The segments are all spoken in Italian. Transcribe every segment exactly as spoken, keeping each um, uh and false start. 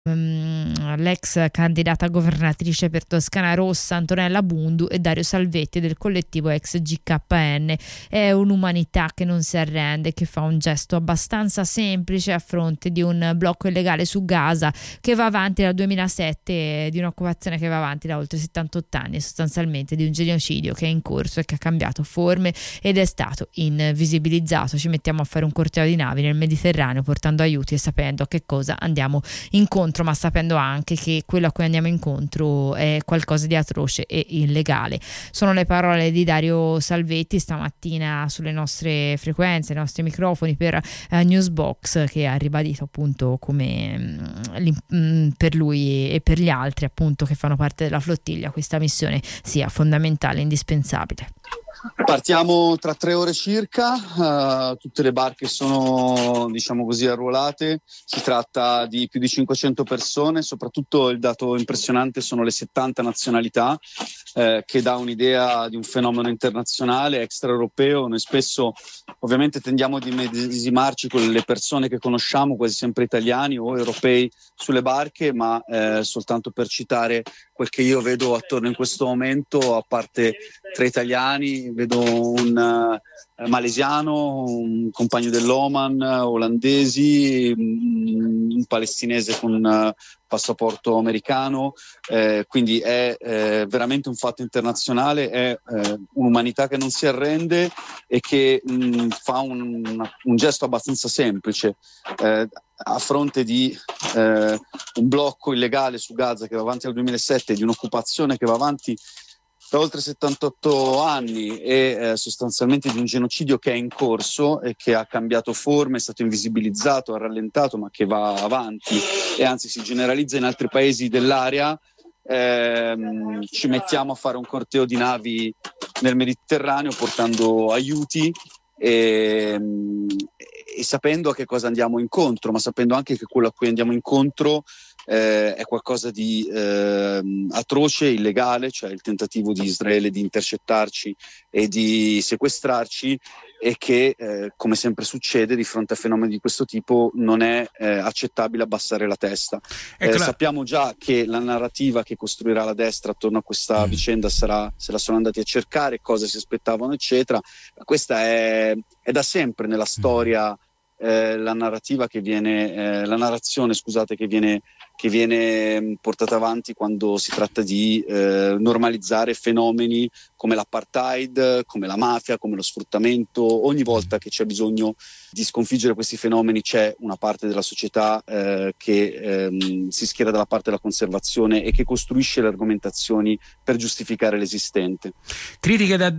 l'ex candidata governatrice per Toscana Rossa Antonella Bundu e Dario Salvetti del collettivo ex G K N. È un'umanità che non si arrende, che fa un gesto abbastanza semplice a fronte di un blocco illegale su Gaza che va avanti dal duemilasette, di un'occupazione che va avanti da oltre settantotto anni, sostanzialmente di un genocidio che è in corso e che ha cambiato forme ed è stato invisibilizzato. Ci mettiamo a fare un corteo di navi nel Mediterraneo portando aiuti e sapendo a che cosa andiamo incontro, ma sapendo anche che quello a cui andiamo incontro è qualcosa di atroce e illegale. Sono le parole di Dario Salvetti stamattina sulle nostre frequenze, i nostri microfoni per uh, Newsbox, che ha ribadito appunto come um, per lui e per gli altri appunto che fanno parte della flottiglia questa missione sia fondamentale e indispensabile. Partiamo tra tre ore circa, uh, tutte le barche sono, diciamo così, arruolate, si tratta di più di cinquecento persone, soprattutto il dato impressionante sono le settanta nazionalità, eh, che dà un'idea di un fenomeno internazionale, extraeuropeo. Noi spesso ovviamente tendiamo a medesimarci con le persone che conosciamo, quasi sempre italiani o europei sulle barche, ma eh, soltanto per citare quel che io vedo attorno in questo momento, a parte tre italiani, vedo un uh, malesiano, un compagno dell'Oman, olandesi, un palestinese con uh, passaporto americano, eh, quindi è eh, veramente un fatto internazionale, è eh, un'umanità che non si arrende e che mh, fa un, un gesto abbastanza semplice. Eh, a fronte di eh, un blocco illegale su Gaza che va avanti dal duemilasette, di un'occupazione che va avanti da oltre settantotto anni e eh, sostanzialmente di un genocidio che è in corso e che ha cambiato forme, è stato invisibilizzato, ha rallentato, ma che va avanti e anzi si generalizza in altri paesi dell'area, ehm, ci mettiamo a fare un corteo di navi nel Mediterraneo portando aiuti e, e sapendo a che cosa andiamo incontro, ma sapendo anche che quello a cui andiamo incontro Eh, è qualcosa di eh, atroce, illegale, cioè il tentativo di Israele di intercettarci e di sequestrarci, e che eh, come sempre succede di fronte a fenomeni di questo tipo non è eh, accettabile abbassare la testa. Eh, sappiamo già che la narrativa che costruirà la destra attorno a questa mm. vicenda sarà, se la sono andati a cercare, cosa si aspettavano eccetera. Questa è, è da sempre nella storia eh, la narrativa che viene eh, la narrazione scusate che viene che viene portata avanti quando si tratta di eh, normalizzare fenomeni come l'apartheid, come la mafia, come lo sfruttamento. Ogni volta che c'è bisogno di sconfiggere questi fenomeni c'è una parte della società eh, che ehm, si schiera dalla parte della conservazione e che costruisce le argomentazioni per giustificare l'esistente. Critiche da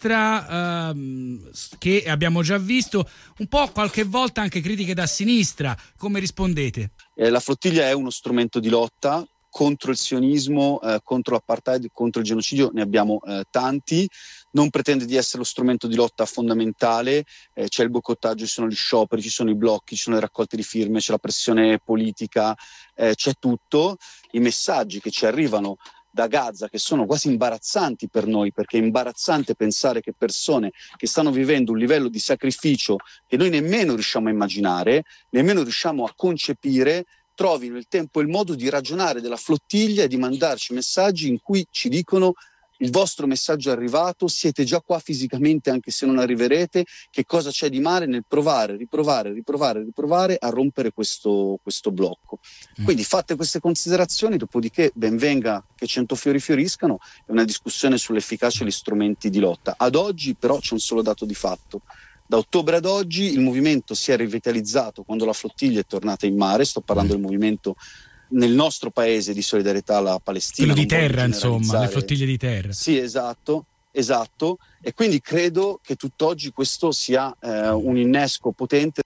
destra ehm, che abbiamo già visto, un po' qualche volta anche critiche da sinistra. Come rispondete? Eh, la flottiglia è uno strumento di lotta contro il sionismo, eh, contro l'apartheid, contro il genocidio, ne abbiamo eh, tanti. Non pretende di essere lo strumento di lotta fondamentale, eh, c'è il boicottaggio, ci sono gli scioperi, ci sono i blocchi, ci sono le raccolte di firme, c'è la pressione politica, eh, c'è tutto. I messaggi che ci arrivano da Gaza, che sono quasi imbarazzanti per noi, perché è imbarazzante pensare che persone che stanno vivendo un livello di sacrificio che noi nemmeno riusciamo a immaginare, nemmeno riusciamo a concepire, trovino il tempo e il modo di ragionare della flottiglia e di mandarci messaggi in cui ci dicono: il vostro messaggio è arrivato, siete già qua fisicamente anche se non arriverete, che cosa c'è di male nel provare, riprovare, riprovare, riprovare a rompere questo, questo blocco. Mm. Quindi fatte queste considerazioni, dopodiché ben venga che cento fiori fioriscano, è una discussione sull'efficacia degli strumenti di lotta. Ad oggi però c'è un solo dato di fatto. Da ottobre ad oggi il movimento si è rivitalizzato quando la flottiglia è tornata in mare, sto parlando mm. del movimento nel nostro paese di solidarietà alla Palestina. Quello di terra, insomma, le flottiglie di terra. Sì, esatto, esatto. E quindi credo che tutt'oggi questo sia eh, un innesco potente.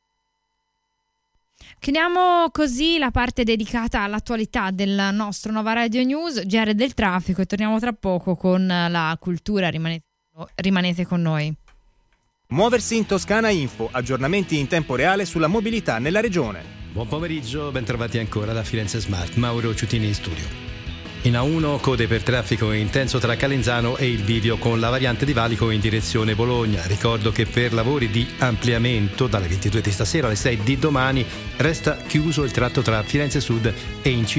Chiudiamo così la parte dedicata all'attualità del nostro Nova Radio News, G R del traffico, e torniamo tra poco con la cultura. Rimanete, rimanete con noi. Muoversi in Toscana Info, aggiornamenti in tempo reale sulla mobilità nella regione. Buon pomeriggio, ben trovati ancora da Firenze Smart, Mauro Ciutini in studio. In A uno code per traffico intenso tra Calenzano e il bivio con la variante di Valico in direzione Bologna. Ricordo che per lavori di ampliamento dalle ventidue di stasera alle sei di domani resta chiuso il tratto tra Firenze Sud e Incisa